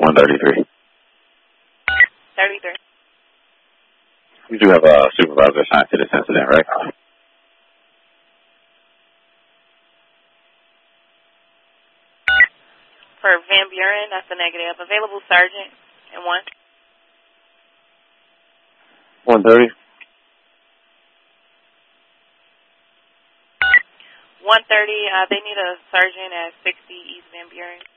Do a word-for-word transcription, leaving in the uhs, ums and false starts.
one thirty-three. thirty-three. You do have a supervisor assigned to this incident, right? For Van Buren, that's a negative. Available sergeant and one. one thirty. one thirty, uh, they need a sergeant at sixty East Van Buren.